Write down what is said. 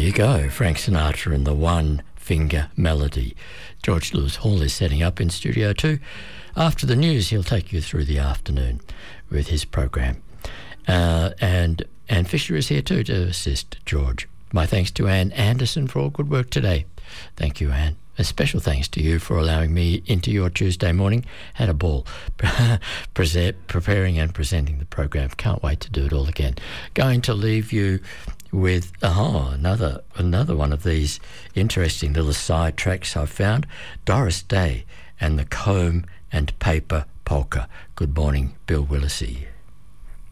you go, Frank Sinatra and the One Finger Melody. George Lewis Hall is setting up in Studio 2. After the news, he'll take you through the afternoon with his program. And Anne Fisher is here too to assist George. My thanks to Anne Anderson for all good work today. Thank you, Anne. A special thanks to you for allowing me into your Tuesday morning. Had a ball preparing and presenting the program. Can't wait to do it all again. Going to leave you with another one of these interesting little side tracks I've found. Doris Day and the Comb and Paper Polka. Good morning, Bill Willisey.